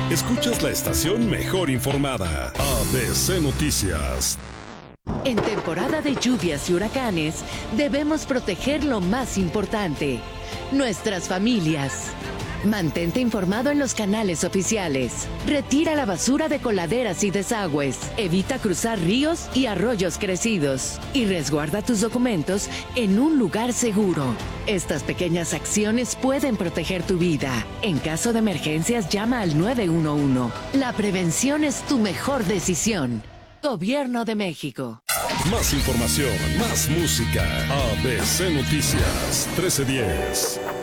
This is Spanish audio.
Escuchas la estación mejor informada, ABC Noticias. En temporada de lluvias y huracanes, debemos proteger lo más importante, nuestras familias. Mantente informado en los canales oficiales. Retira la basura de coladeras y desagües. Evita cruzar ríos y arroyos crecidos. Y resguarda tus documentos en un lugar seguro. Estas pequeñas acciones pueden proteger tu vida. En caso de emergencias, llama al 911. La prevención es tu mejor decisión. Gobierno de México. Más información, más música. ABC Noticias 1310.